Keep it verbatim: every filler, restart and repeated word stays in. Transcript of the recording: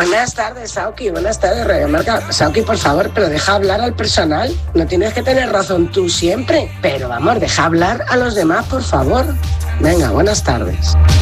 Buenas tardes, Sauki. Buenas tardes, Radio Marca. Sauki, por favor, pero deja hablar al personal. No tienes que tener razón tú siempre. Pero vamos, deja hablar a los demás, por favor. Venga, buenas tardes.